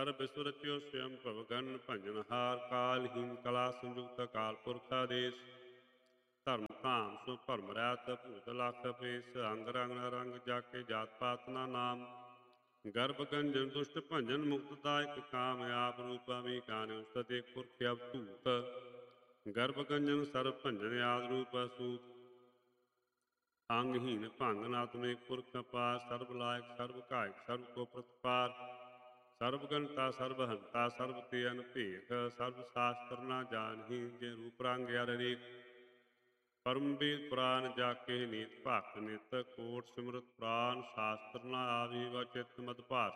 ਸਰਬ ਵਿਸੁ ਰਚਿਓ ਸਵਯੰ ਭਵਗਨ ਭੰਜਨਹਾਰ ਕਾਲਹੀਨ ਕਲਾ ਸੰਯੁਕਤ ਅਕਾਲ ਪੁਰਖ ਆਦੇਸ ਧਰਮ ਧਾਮ ਸੁ ਭਰਮ ਰਹਿਤ ਭੂਤ ਲਖ ਪੇਸ ਅੰਗ ਰੰਗ ਨ ਰੰਗ ਜਾ ਕੇ ਜਾਤ ਪਾਤ ਨਾ ਨਾਮ ਗਰਭ ਗੰਜਨ ਦੁਸ਼ਟ ਭੰਜਨ ਮੁਕਤ ਦਾਇਕ ਕਾਮ ਆਪ ਰੂਪਾ ਵੀ ਕਾਨ ਉਸਤ ਏਕ ਪੁਰਖ ਅਵਧੂਤ ਗਰਭ ਗੰਜਨ ਸਰਬ ਭੰਜਨ ਆਦ ਰੂਪ ਸੂਤ ਅੰਗਹੀਨ ਭੰਗ ਨਾਤਮਿਕ ਪੁਰਖ ਅਪਾਰ ਸਰਬ ਲਾਇਕ ਸਰਬ ਕਾਇਕ ਸਰਬ ਕੋ ਪ੍ਰਤਪਾਰ ਸਰਬ ਗਣਤਾ ਸਰਬ ਹੰਤਾ ਸਰਬ ਤੇ ਅਨਭੇਖ ਸਰਬ ਸ਼ਾਸਤਰ ਨਾ ਜਾਣਹੀ ਜੇ ਰੂਪ ਰੰਗ ਅਰੇਕ ਪਰਮ ਬੀਰ ਪੁਰਾਨ ਜਾ ਕੇ ਨੀਤ ਭਗਤ ਨਿਤ ਕੋਟ ਸਿਮਰਤ ਪ੍ਰਾਨ ਸ਼ਾਸਤਰ ਨਾ ਆਵੀ ਵਾ ਚਿਤ ਮਦ ਭਾਰ